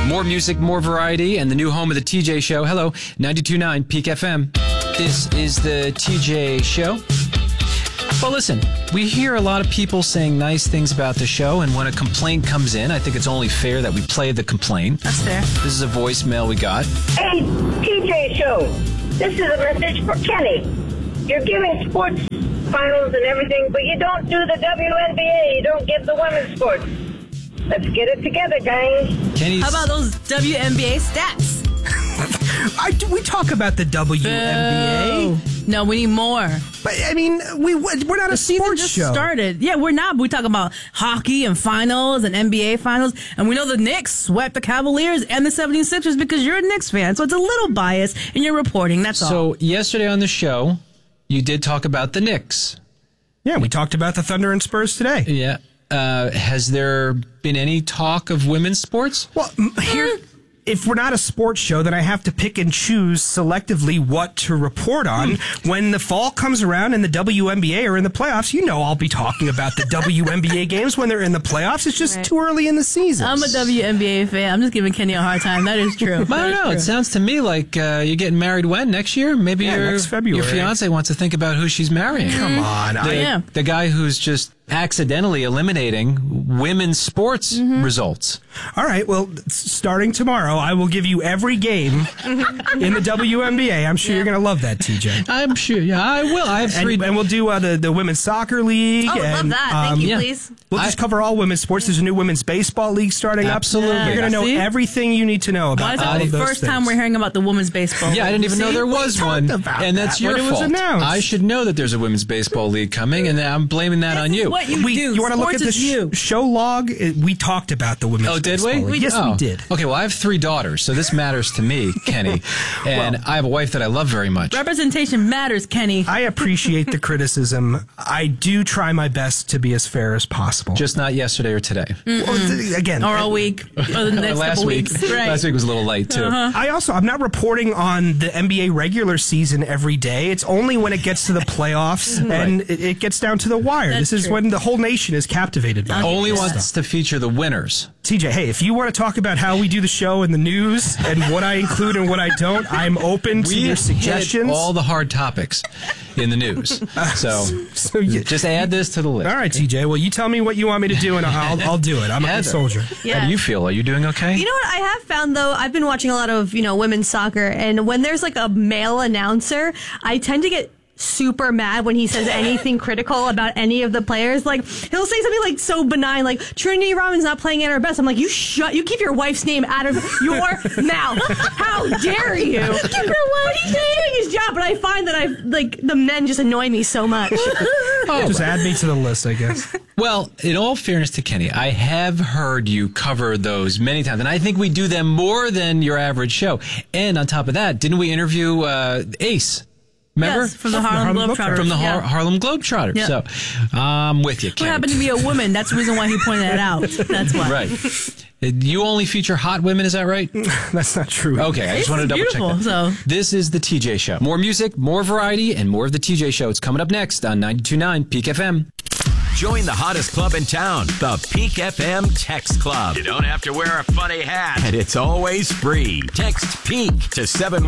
More music, more variety, and the new home of the TJ Show. Hello, 92.9 Peak FM. This is the TJ Show. Well, listen, we hear a lot of people saying nice things about the show, and when a complaint comes in, I think it's only fair that we play the complaint. That's fair. This is a voicemail we got. Hey, TJ Show. This is a message for Kenny. You're giving sports finals and everything, but you don't do the WNBA. You don't give the women's sports. Let's get it together, guys. How about those WNBA stats? We talk about the WNBA. No, we need more. But, I mean, we're not a sports just show. Started. Yeah, we're not. We talk about hockey and finals and NBA finals. And we know the Knicks swept the Cavaliers and the 76ers because you're a Knicks fan. So it's a little biased in your reporting. That's all. So yesterday on the show, you did talk about the Knicks. Yeah, we talked about the Thunder and Spurs today. Yeah. Has there been any talk of women's sports? Well, here, if we're not a sports show, then I have to pick and choose selectively what to report on. When the fall comes around and the WNBA are in the playoffs, you know I'll be talking about the WNBA games when they're in the playoffs. It's just too early in the season. I'm a WNBA fan. I'm just giving Kenny a hard time. That is true. I don't know. It sounds to me like you're getting married when? Next year? Maybe next February. Your fiance wants to think about who she's marrying. Come on. The guy who's just accidentally eliminating women's sports results. All right, well, starting tomorrow, I will give you every game in the WNBA. I'm sure you're going to love that, TJ. I'm sure. Yeah, I will. I have three. And we'll do the Women's Soccer League. Oh, love that. Thank you, please. We'll just cover all women's sports. There's a new Women's Baseball League starting up. Absolutely. You're going to know everything you need to know about all of those the first time we're hearing about the women's baseball Yeah, I didn't even know there was one. And that's your fault. Announced. I should know that there's a Women's Baseball League coming, and I'm blaming that on you. What you do. You want to look at the show log? We talked about the Women's Baseball League. Yes, we did. Okay, well, I have 3 daughters, so this matters to me, Kenny. And I have a wife that I love very much. Representation matters, Kenny. I appreciate the criticism. I do try my best to be as fair as possible. Just not yesterday or today. Again. Or all week. Or the next last couple week. weeks. Right. Last week was a little light, too. I'm not reporting on the NBA regular season every day. It's only when it gets to the playoffs and it gets down to the wire. That's this is true. when the whole nation is captivated by it. Only wants to feature the winners. TJ, hey, if you want to talk about how we do the show and the news and what I include and what I don't, I'm open to your suggestions. Hit all the hard topics in the news. So just add this to the list. All right, TJ. Well, you tell me what you want me to do, and I'll do it. I'm a good soldier. Yeah. How do you feel? Are you doing okay? You know what I have found, though? I've been watching a lot of, women's soccer, and when there's like a male announcer, I tend to get super mad when he says anything critical about any of the players. Like, he'll say something like so benign, like Trinity Rodman's not playing at her best. I'm like, you keep your wife's name out of your mouth. How dare you? He's doing his job, but I find that the men just annoy me so much. Just add me to the list, I guess. Well, in all fairness to Kenny, I have heard you cover those many times, and I think we do them more than your average show. And on top of that, didn't we interview Ace? Remember? Yes, from the Harlem Globetrotters. From the Harlem Globetrotters. Yeah. So I'm with you, Kenny. What happened to be a woman? That's the reason why he pointed that out. That's why. Right. You only feature hot women, is that right? That's not true. Okay, I just want to double check that. So. This is the TJ Show. More music, more variety, and more of the TJ Show. It's coming up next on 92.9 Peak FM. Join the hottest club in town, the Peak FM Text Club. You don't have to wear a funny hat, and it's always free. Text PEAK to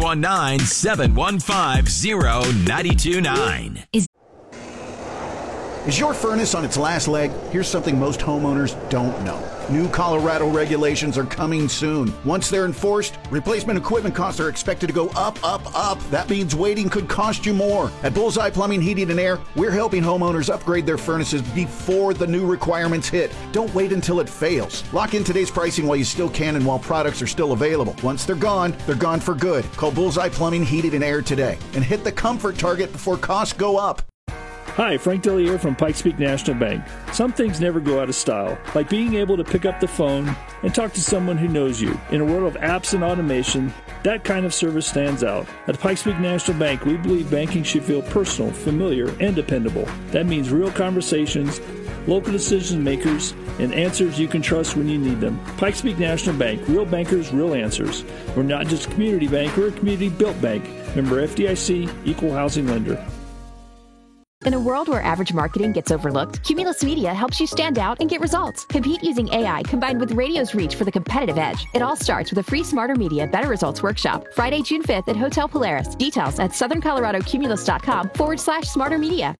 719-715-0929. Is your furnace on its last leg? Here's something most homeowners don't know. New Colorado regulations are coming soon. Once they're enforced, replacement equipment costs are expected to go up, up, up. That means waiting could cost you more. At Bullseye Plumbing, Heating, and Air, we're helping homeowners upgrade their furnaces before the new requirements hit. Don't wait until it fails. Lock in today's pricing while you still can and while products are still available. Once they're gone for good. Call Bullseye Plumbing, Heating, and Air today and hit the comfort target before costs go up. Hi, Frank Dillier from Pikes Peak National Bank. Some things never go out of style, like being able to pick up the phone and talk to someone who knows you. In a world of apps and automation, that kind of service stands out. At Pikes Peak National Bank, we believe banking should feel personal, familiar, and dependable. That means real conversations, local decision makers, and answers you can trust when you need them. Pikes Peak National Bank, real bankers, real answers. We're not just a community bank, we're a community-built bank. Member FDIC, equal housing lender. In a world where average marketing gets overlooked, Cumulus Media helps you stand out and get results. Compete using AI combined with radio's reach for the competitive edge. It all starts with a free Smarter Media Better Results workshop, Friday, June 5th at Hotel Polaris. Details at southerncoloradocumulus.com/smarter media.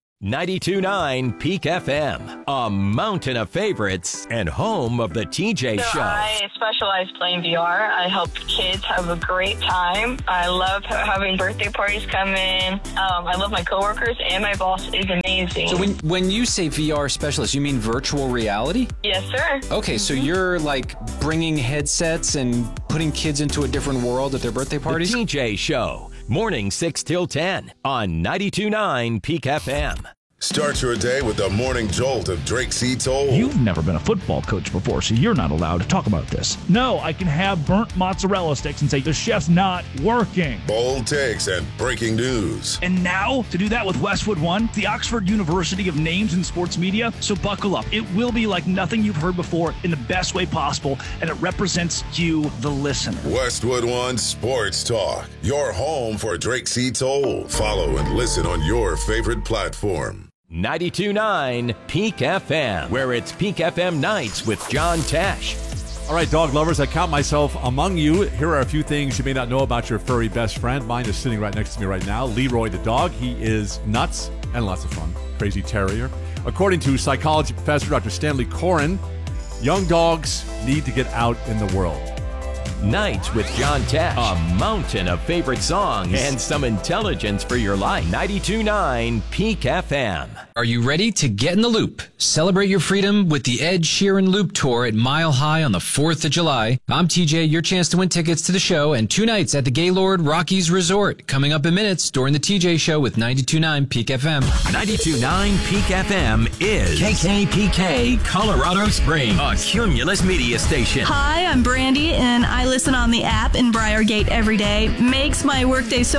92.9 Peak FM, a mountain of favorites and home of the TJ Show. I specialize playing VR. I help kids have a great time. I love having birthday parties come in. I love my coworkers, and my boss is amazing. So when you say VR specialist, you mean virtual reality? Yes, sir. Okay, so you're like bringing headsets and putting kids into a different world at their birthday parties? The TJ Show. Morning 6 till 10 on 92.9 Peak FM. Start your day with the morning jolt of Drake C. Toll. You've never been a football coach before, so you're not allowed to talk about this. No, I can have burnt mozzarella sticks and say the chef's not working. Bold takes and breaking news. And now, to do that with Westwood One, the Oxford University of names in sports media. So buckle up. It will be like nothing you've heard before in the best way possible, and it represents you, the listener. Westwood One Sports Talk. Your home for Drake C. Toll. Follow and listen on your favorite platform. 92.9 Peak FM, where it's Peak FM Nights with John Tesh. All right, dog lovers, I count myself among you. Here are a few things you may not know about your furry best friend. Mine is sitting right next to me right now. Leroy the dog. He is nuts and lots of fun. Crazy terrier. According to psychology professor Dr. Stanley Coren, young dogs need to get out in the world. Nights with John Tesh, a mountain of favorite songs and some intelligence for your life. 92.9 Peak FM. Are you ready to get in the loop? Celebrate your freedom with the Ed Sheeran Loop Tour at Mile High on the 4th of July. I'm TJ, your chance to win tickets to the show and 2 nights at the Gaylord Rockies Resort. Coming up in minutes during the TJ Show with 92.9 Peak FM. 92.9 Peak FM is KKPK Colorado Springs, a Cumulus media station. Hi, I'm Brandy, and I listen on the app in Briargate every day. Makes my workday so